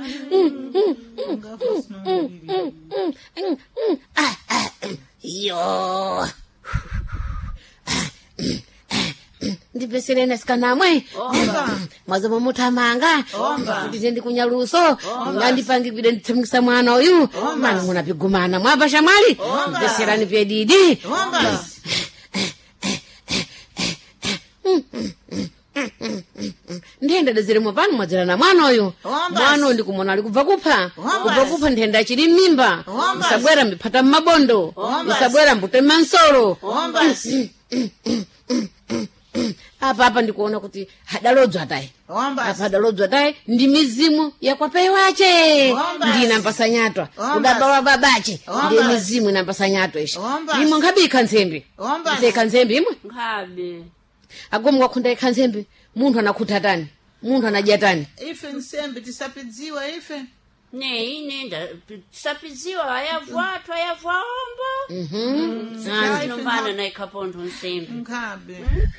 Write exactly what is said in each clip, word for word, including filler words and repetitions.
Yo. Ndipeserena sikanamwe mwazomo mutamanga kuti ndi kunyaluso ngandipangibide nditsamikisa mwana uyu mana munapigumana mwapa shamwali ndipeserani pedidi ndenda daziremo pano mwadzirana mwana uyu mwana ndikumona ali kubva kupha kubva kupha ndenda chiri mimba musabwera mbipata mmabondo musabwera mbute mansoro apa apa ndikuona kuti hadalodzwa tai apa hadalodzwa tai ndi mizimu yakwapai wache ndina mpasanyatwa kudabawa babache ndi mizimu inampasanyatwa ishi imwe ngabe ikhanzembe ndeka nzembe imwe ngabe agomwa khunda ikhanzembe munthu anakhutatani munthu anajatani ife nsembe tisapidziwa ife ne ine nda tisapidziwa ayavwatwa ayavwaombo mhm anombana na ikapondo nsembe ngabe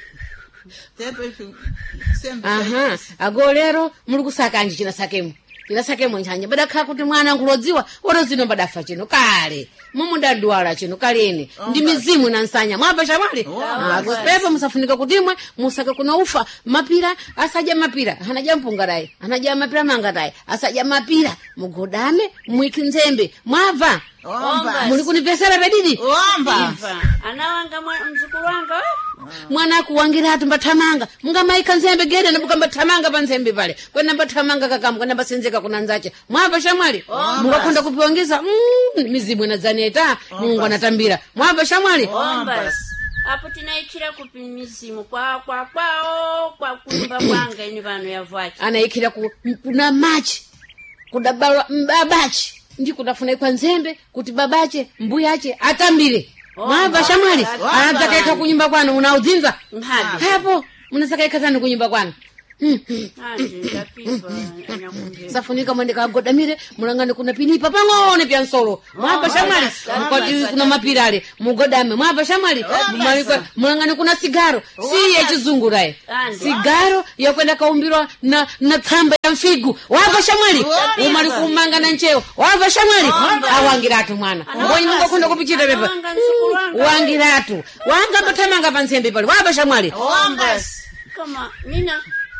tepe ife nsembe aha agolero muri kusakanje china sakemo china sakemo nchanje badakha kuti mwana ngulodziwa oro zino badafa chino kale mumudadwala chino kaleni ndi mizimu na nsanya mwapa shamwali agopepa musafunika kutimwe musaka kuna ufa mapira asaja mapira hanaja mpungarai hanaja mapira mangatai asaja mapira mugodame mwikinzembe mwava omba muri kunipesera pedidi omba anawanga mzukuru wanga mwana kuwangira atu mbatamanga munga maika nzembe gede nabuka mbatamanga pa nzembe pale kwenda mbatamanga kakamu kwenda mbasenzeka kuna nzache mwapa shamwali munga konda kupiongeza mm, mizimu na zaneta mungu anatambira mwapa shamwali ombas apo tinaikira kupi mizimu kwa kwa kwao kwa kumba kwanga ini vano yavwachi anaikira ku kuna machi kudabalwa mbabachi ndi kudafuna kwa nzembe kuti babache mbuyache atambire mwapa shamwali anatakaika kunyumba kwanu unaudzinza ngabe hapo munasakaika tani kunyumba kwanu anje ndapiva anyakunje safunika mwende kagodamire mulangane kuna pinipa pangone pya nsolo mwapa shamwali mukati kuna mapirale mugodame mwapa shamwali mumaliko mulangane kuna sigaro si ya chizungu rai sigaro yakwenda kaumbirwa na na tsamba ya mfigu wapa shamwali umali kumanga na ncheo wapa shamwali awangiratu mwana ngoyi mungu kwenda kupichita pepa wangiratu wanga batamanga pansembe pale wapa shamwali ombas kama nina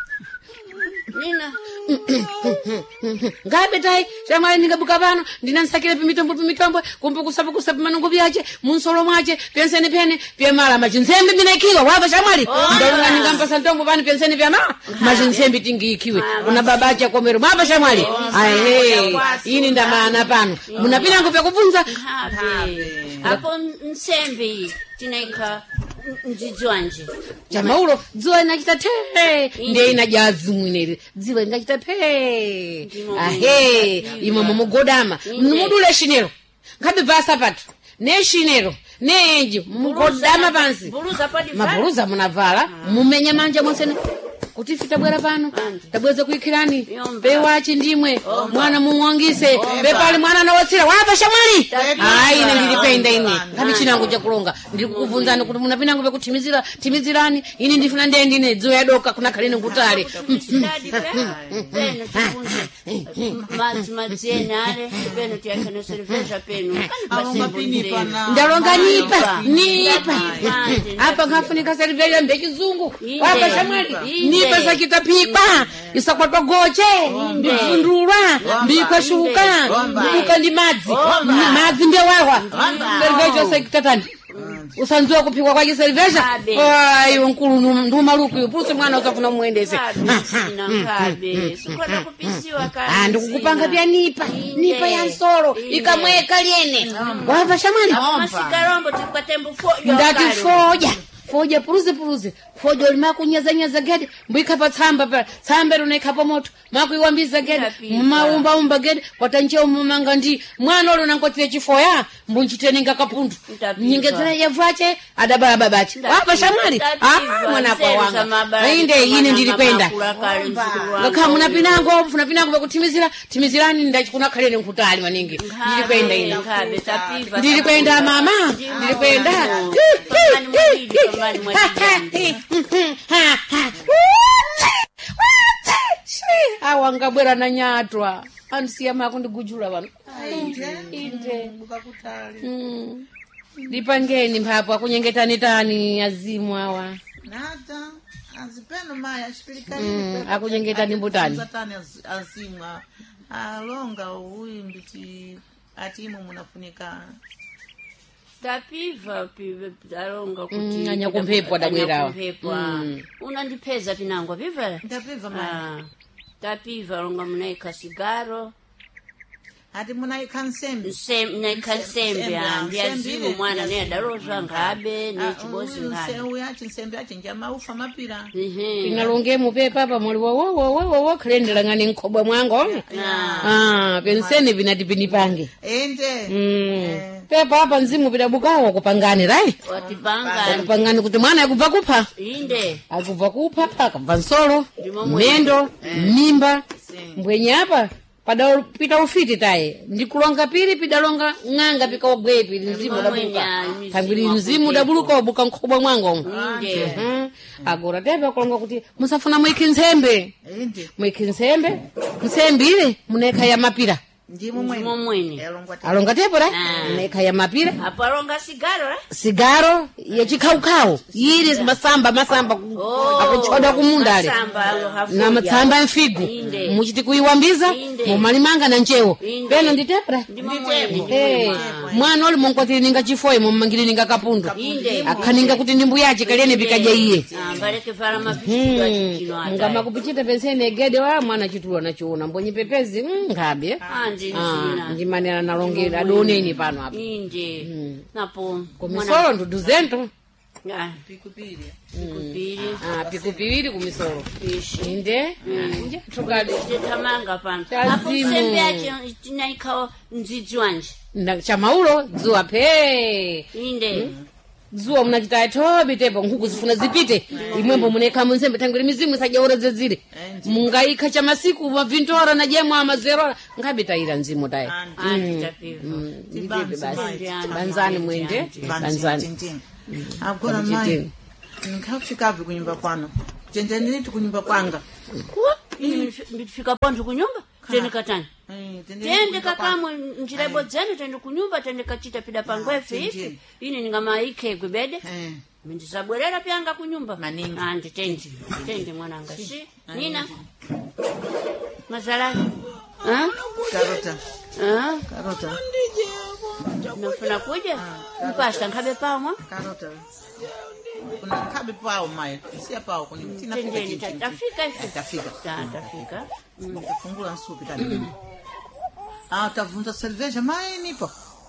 nina ngabe tai shamwali ningabuka pano ndinansakire pimitombo pimitombo kumbe kusapu kusapu manungu byache munsolo mwache penseni pene pyemala machinzembe minakiwa wapa shamwali ndalunga ningampasa ntongo pano penseni pyama machinzembe tingiikiwe una babacha komero wapa shamwali ahe ini ndamana pano munapina ngopya kubvunza ngabe apo nsembe tinaika njidzwanje jamaulo dziwa inachita te ndiye inajazi mwineri dziwa ingachita te ahe imwe mugodama mudule shinero ngabe vasa patu ne shinero neji mugodama pansi buruza padi maburuza munavala mumenya manja monsene kuti fita bwera pano tabweza kuikirani bewachi ndimwe mwana mumwangise bepali mwana nawotsira wapa shamwali ayi ine ndilipenda ine ngabe chinango chakulonga ndikukuvunzani kuti munapinango bekutimizira timizirani ine ndifuna ndendi ine dziwa yadoka kuna kalene ngutale peno tikunze madzi madzena ale peno tiyakana cerveja peno pinipa na ndalonga nipa nipa apa ngafunika cerveja mbechizungu wapa shamwali nipa sakitapikwa isakwatwa goche mbifundulwa mbikashuka mbuka ndi madzi madzi ndewawa cerveja sakitatani usanzua kupikwa kwa cerveja ayo nkulu ndumaluku yupusi mwana usafuna muendese ngabe sikwata kupisiwa kali ah ndikukupanga pya nipa nipa ya nsolo ikamweka liene wava shamwali masikarombo tikwatembu fojo ndati foja foja puruze puruze foja limakunyaza nyaza gede mbika pa tsamba pa tsamba runeka pa moto makuiwambiza gede maumba umba gede watancheo mumanga ndi mwana olo nankotire chifoya mbunchitenenga kapundu nyingezera yavache adabala babachi wapa shamwali ah mwana kwa wanga inde ine ndilipenda ngakha munapinango funapinango bekutimizira timizirani ndachikuna khalene nkutali maningi ndilipenda ine ngabe tapiva ndilipenda mama ndilipenda awangabwera na nyatwa andisiya mako ndigujula vano inde Mukakutali. Mm. Lipangeni mphapo akunyengetani tani azimu awa Nata azipeno maya chipirikali. Mm, akunyengetani mbutani. Zatani azimwa. Alonga uyu mbiti atimu munafunika. tapiva pive alonga kuti Mm, anyakumphepo adabwerawa. anyakumphepo, Mm. unandipeza pinangwa piva Ndapiva maya. Ah, tapiva alonga munaika sigaro Ati munaika nsembe. Nsem- naika nsembe Nsembe, ah, ndi azimu nsembe mwana ile, ne adalozwa ngabe ne Ah, chibozi uyu ngabe nse- uyu achi nsembe achi njama ufa mapira. Ehe. inalonge mupepa pa muli wowowowowo khalendera ng'ani nkhobwa mwango ah penseni vinati pinipange Ende. Mm. pepa apa mzimu pidabukawo kupangani rai watipanga kupangani kuti mwana akubva kupha inde akubva kupha akabva nsolo Ndimo mwe- mendo mimba Sim. mbwenye apa padapita ufiti taye ndikulonga pili pidalonga ng'anga pikaobwe pili mzimu Ndimo udabuka mwenye pambili mzimu mzimu wakupepo. udabuluka ubuka nkhobwa mwango inde Mhm. agora tepe akulonga kuti musafuna mwiki nsembe Ende. mwiki nsembe nsembe ile munekha ya mapira Ndimo ndimo mwene. mwene Elongwa te. alonga tepo ra Ah. munekha ya mapira apo alonga sigaro eh? sigaro yachikhaukhawu yili masamba masamba ku- Oh, akuchoda kumunda ale masamba alo hafuja. na matsamba emfigu Inde. muchiti kuiwambiza Inde. mumalimanga na nchewo Inde. pena nditepra ndimo mwene Eh, ndimo mwana oli munkwatiri ninga chifoyi mumangiri ninga kapundu Inde. akhaninga kuti ndimbu yace kalene pikaja iye Ah, baleke vala mapichidwa chino ngama ata kupichita pensene egede wa mwana chitulo nachiona mbonyi pepezi mm, ngabe andi Ah, nzina ndimanena nalongera adoneni pano apa inde napo kumisolo nduduzento Ah, Pikupiri. pikupiri Ah, pikupiwiri kumisolo ishi inde nje tukali titamanga pano Tazimu. apo nsembe yache tinaikhawo ndzidzi wanje nda chamaulo dzuwa phe inde dzuwa munachita thobi tepo nkhuku zifuna zipite imwembo munekha munsembe thangwiri mizimu isajaura zedzire mungaikha cha masiku mavintora na jemwa amazerora nkhabitayira mzimu tayi andi tapiva ndibe basi Andi, banzani andi, mwende andi. banzani Agora mai. Nkhafikavi kunyumba kwano. Chenje ndiniti kunyumba kwanga. ndifika ponje kunyumba tende katani Eh, tende tende kunyumba kwanga. kakamwe njira ibodzeni tende kunyumba tende kachita pida pangwefe Ah, ife tende. ine ningamaikhe gwibede Eh. ndisabwerera pyanga kunyumba Maningi. andi tende tende mwananga si nina mazalani Ah? Karota. Ah? Karota. nafuna kuja mpasta nkhabe pamwa Karota. Kuna kabe pao mai. Sia pao kunyumba. Tina fika tendeni chichi. tafika ife Tafika. Ta- tafika Mm. Fungula nsupi tani. Ah, tavunja cerveja mai nipo.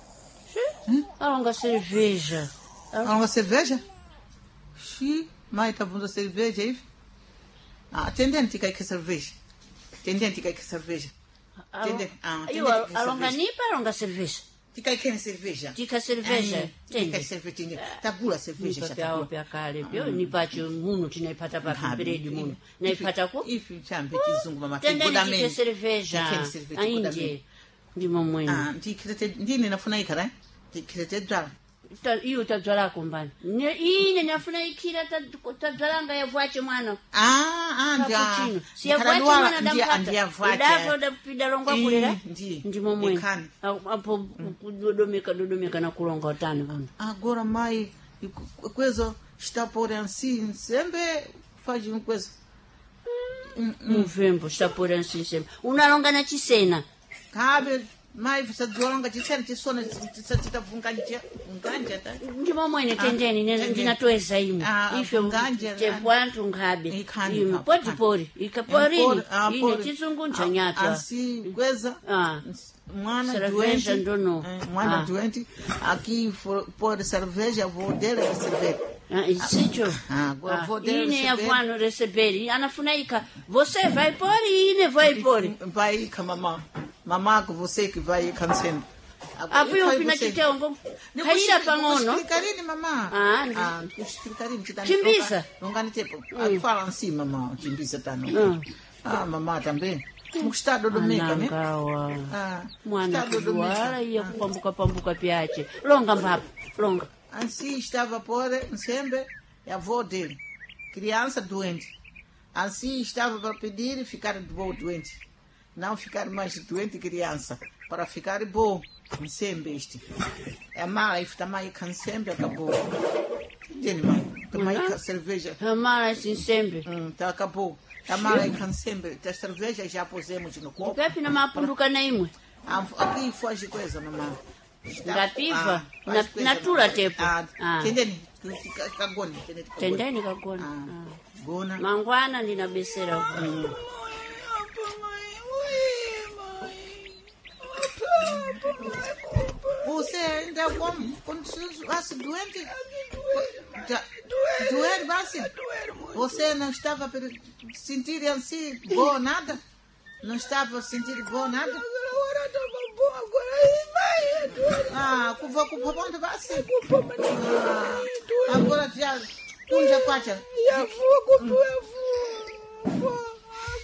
alonga cerveja Alonga cerveja? Xi, mai tavunja cerveja hivi. Ah, tendeni tikaike cerveja. Tendeni tikaike cerveja. Tende, ah, tende iwo tikaike alonga cerveja. nipa alonga cerveja Tikaike cerveja. tika cerveja Tikaike tende cerveja. tende. Tagula cerveja nipa já pyao tagula. pyakale pyo nipacho muno tinaipata pa peredi muno naipata ku Ifi chambe chizungu mama. tendeni tike Kigudameni. cerveja Tikeni cerveja, ainje kigudameni. ndimo mwene Ah, ndikirete ndine nafuna ikara. Ndikirete dzala. Ta- iyo tadzalako mbani Ne- ine nafuna ikira tad- tadzalanga yavwache mwana Ah, ah, ndia. kapuchino siyavwache mwana ndia ndia dampata vacha. idavo dapidalongwa kulera Eh, ndiye. ndimo mwene Ikhani. A- apo kudodomeka dodomeka na kulonga utani vano Agora mai iku- coisa está por assim sempre faz uma coisa. muvembo xitapura nsinsema unalonga na chisena Cabe mai você dzolonga chisena chisona chisatita vunganja vunganja tá. ndimo mwene tendeni ne- tendeni. ndinatoeza imwe Ah, ife nganje, chepwantu nkhabe Ikhani, imwe ikhani. podipori ikaporini Ah, ine pori. chizungu Ah, nchanyata assim coisa. Ah. Mwana Cerveja doente. ndono. eh, Mwana Ah. doente. Aqui for por cerveja vou dele receber. Ah, isicho Ah, agora Ah, vou dele ine receber. yavwano reseberi anafuna ika você vai pori ine vai pori Vai com mamã. Mamá com você que vai cansando. apo yo pina chiteongo kaira pang'ono Explicarini, mamã. Ah, ndi- ah, explicarini. Chimbisa? Não ganha tempo. Ah, fala assim, mamã. Chimbisa tá no. Mm. Ah, mamã também. No estado do Meca, né? anangawa Ah, mwana estado do kuwala iya Meca. kupambuka pambuka pyache longa mpapo longa Ah, assim estava por sempre a avó dele. Criança doente. Assim estava para pedir e ficar de boa doente. não ficar mais doente criança, para ficar bom, sempre este. É mala, e também can sempre acabou. Entende, mãe? Também com cerveja. É mala assim sempre. Hum, tá acabou. A mala e can sempre. A cerveja já pusemos no copo. Gapi na mapunduka na imwe. Ah, aqui foge coisa, mamãe. Ngapiva Ah, na faz coisa, natura mamãe. tepo. Ah, Ah. entendeni? Kagoni, entendeni? Tendeni kagona. Ah, Ah. gona. Mangwana ndinabesera. Você ainda como? Quando você doente? Doer, Bassi? Você não estava a sentir assim bom nada? Não estava a sentir bom nada? Agora estava bom, agora Ah, culpa, culpa, bom de Bassi? Agora já, um já quatro. já vou, culpa, vou.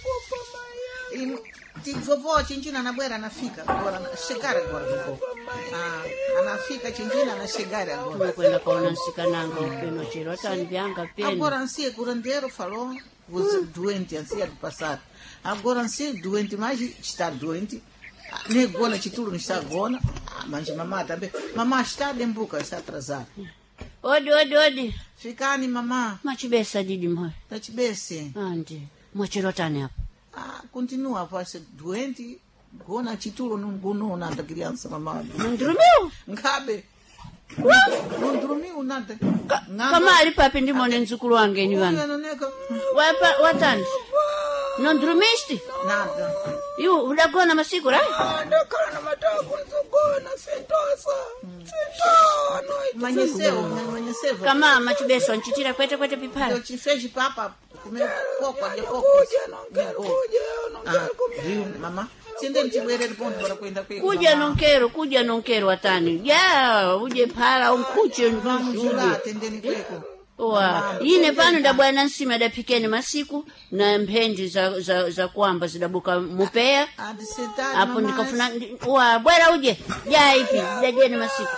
E vovó, Tintina, na beira, na fica. Agora, chegar agora, vovó. Ah, na fica, Tintina, na chegar agora. Tumekwenda kaona nsikananga upeno chiro tanvyanga peni. Agora, assim, o curandeiro falou, os doentes, assim, do passado. Agora, assim, doente, mas está doente. Nem gona, título não está gona. Mas mamãe também. Mamãe está de boca, está atrasada. Odi odi odi. Ficani, mamãe. Machibesa didi mwa. Tá te bem, Andi. Mwachiro tani hapo. Ah, continua a ser doente. Gona, título não gonou nada, criança, mamãe. Nandrumiu. Ngabe. Não dormiu nada. Kama ali papi ndimo nenzukulu wange ni wangu. Wapa watani. Nandrumisti. Nada. Yu udagona masiku right? Ndakana matako nzogona sentosa. Sentosa. Amanheceu, amanheceu. Kama machibesa nchitira kwete kwete Eu pipara. te fiz papa, comeu coco, de coco. Kuja, não quero kuja, eu não Ah, quero comer. viu, mamãe? Sendeni chibwere ponto para kwenda kwe. Kuja nonkero, kuja nonkero watani. Ya, uje pala unkuche Vamos lá, uje. atendeni kweko. Wa, ine pano ndabwana nsima dapikeni masiku na mpendi za za, za kwamba zidabuka mupeya. Ah, de sentar. Hapo nikafuna wa bwera uje. Ya ipi, dajeni masiku.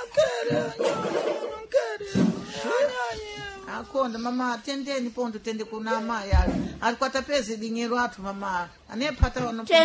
Akonda mama atendeni ponto tende kunama ya. Alikwata pesa dinheiro atu mama. Anepata wana